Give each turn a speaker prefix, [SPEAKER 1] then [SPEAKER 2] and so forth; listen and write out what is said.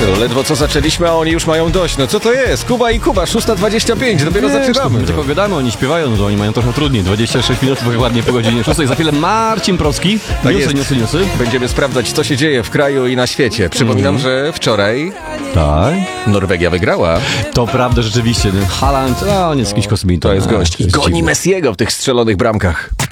[SPEAKER 1] Ledwo co zaczęliśmy, a oni już mają dość. No co to jest? Kuba i Kuba, 6:25, dopiero zaczynamy.
[SPEAKER 2] My tylko gadamy, oni śpiewają, no to oni mają trochę trudniej. 26 minut, ładnie po godzinie 6. Za chwilę Marcin Prowski. Newsy.
[SPEAKER 1] Będziemy sprawdzać, co się dzieje w kraju i na świecie. Przypominam, że wczoraj
[SPEAKER 2] Tak.
[SPEAKER 1] Norwegia wygrała.
[SPEAKER 2] To prawda, rzeczywiście. Haaland, on jest jakiś kosmita.
[SPEAKER 1] To jest gość. I goni Messiego w tych strzelonych bramkach.